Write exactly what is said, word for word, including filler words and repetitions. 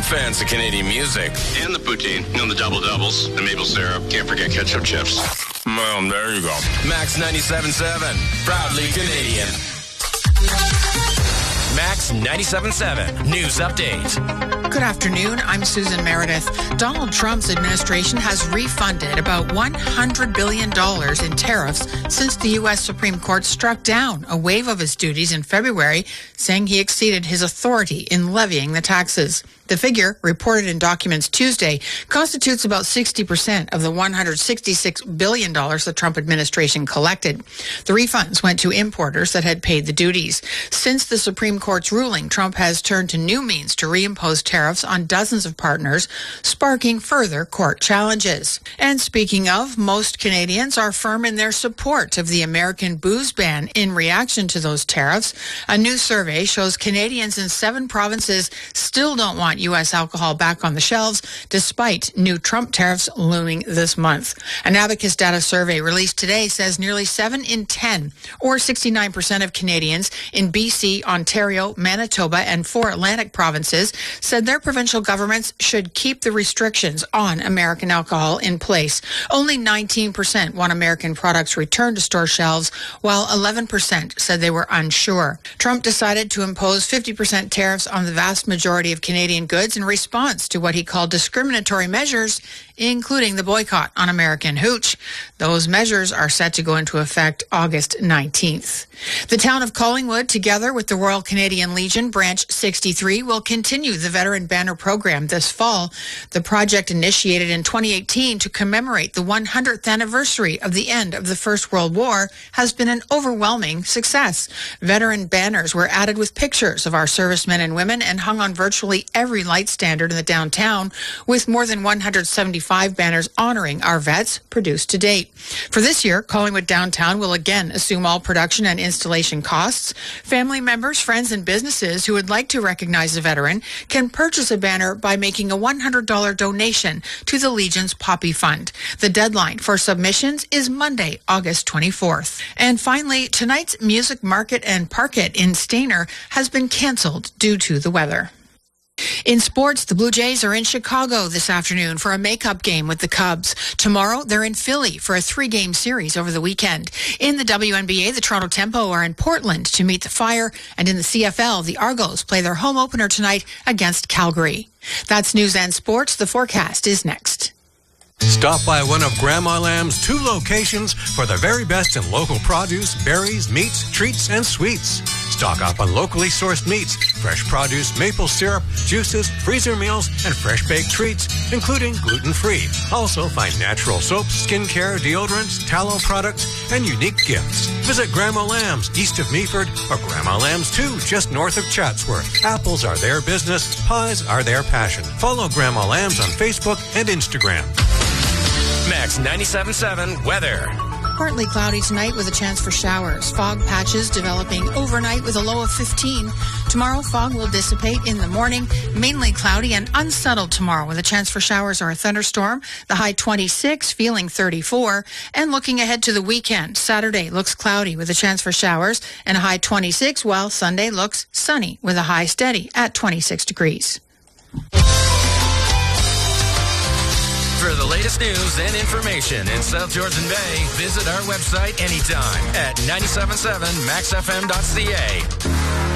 big fans of Canadian music. And the poutine, you know, the double doubles, the maple syrup. Can't forget ketchup chips. Well, there you go. Max ninety-seven point seven, proudly Canadian. Max ninety-seven point seven News Update. Good afternoon. I'm Susan Meredith. Donald Trump's administration has refunded about one hundred billion dollars in tariffs since the U S Supreme Court struck down a waive of his duties in February, saying he exceeded his authority in levying the taxes. The figure, reported in documents Tuesday, constitutes about sixty percent of the one hundred sixty-six billion dollars the Trump administration collected. The refunds went to importers that had paid the duties. Since the Supreme Court's ruling, Trump has turned to new means to reimpose tariffs on dozens of partners, sparking further court challenges. And speaking of, most Canadians are firm in their support of the American booze ban in reaction to those tariffs. A new survey shows Canadians in seven provinces still don't want U S alcohol back on the shelves, despite new Trump tariffs looming this month. An Abacus data survey released today says nearly seven in ten, or sixty-nine percent of Canadians in B C, Ontario, Manitoba, and four Atlantic provinces said their provincial governments should keep the restrictions on American alcohol in place. Only nineteen percent want American products returned to store shelves, while eleven percent said they were unsure. Trump decided to impose fifty percent tariffs on the vast majority of Canadian goods in response to what he called discriminatory measures, including the boycott on American hooch. Those measures are set to go into effect August nineteenth. The town of Collingwood, together with the Royal Canadian Legion Branch sixty-three, will continue the Veteran Banner program this fall. The project, initiated in twenty eighteen to commemorate the one hundredth anniversary of the end of the First World War, has been an overwhelming success. Veteran banners were added with pictures of our servicemen and women and hung on virtually every light standard in the downtown, with more than one hundred seventy-five banners honoring our vets produced to date. For this year, Collingwood Downtown will again assume all production and installation costs. Family members, friends, and businesses who would like to recognize a veteran can purchase a banner by making a one hundred dollars donation to the Legion's Poppy Fund. The deadline for submissions is Monday, August twenty-fourth. And finally, tonight's Music Market and Parket in Stayner has been canceled due to the weather. In sports, the Blue Jays are in Chicago this afternoon for a makeup game with the Cubs. Tomorrow, they're in Philly for a three-game series over the weekend. In the W N B A, the Toronto Tempo are in Portland to meet the Fire, and in the C F L, the Argos play their home opener tonight against Calgary. That's news and sports. The forecast is next. Stop by one of Grandma Lamb's two locations for the very best in local produce, berries, meats, treats, and sweets. Stock up on locally sourced meats, fresh produce, maple syrup, juices, freezer meals, and fresh baked treats, including gluten-free. Also find natural soaps, skincare, deodorants, tallow products, and unique gifts. Visit Grandma Lamb's east of Meaford or Grandma Lamb's two just north of Chatsworth. Apples are their business, pies are their passion. Follow Grandma Lamb's on Facebook and Instagram. Max ninety-seven point seven weather. Partly cloudy tonight with a chance for showers. Fog patches developing overnight with a low of fifteen. Tomorrow, fog will dissipate in the morning. Mainly cloudy and unsettled tomorrow with a chance for showers or a thunderstorm. The high twenty-six, feeling thirty-four. And looking ahead to the weekend, Saturday looks cloudy with a chance for showers and a high twenty-six, while Sunday looks sunny with a high steady at twenty-six degrees. For the latest news and information in South Georgian Bay, visit our website anytime at nine seven seven max f m dot c a.